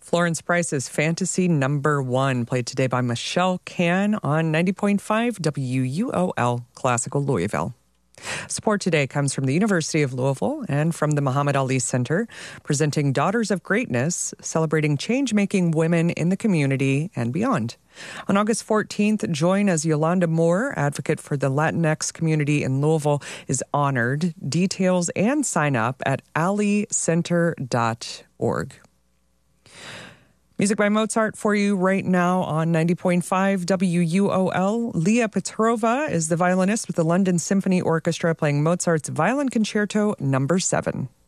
Florence Price's Fantasy Number 1, played today by Michelle Can on 90.5 WUOL Classical Louisville. Support today comes from the University of Louisville and from the Muhammad Ali Center, presenting Daughters of Greatness, celebrating change-making women in the community and beyond. On August 14th, join as Yolanda Moore, advocate for the Latinx community in Louisville, is honored. Details and sign up at alicenter.org. Music by Mozart for you right now on 90.5 WUOL. Leah Petrova is the violinist with the London Symphony Orchestra playing Mozart's Violin Concerto No. 7.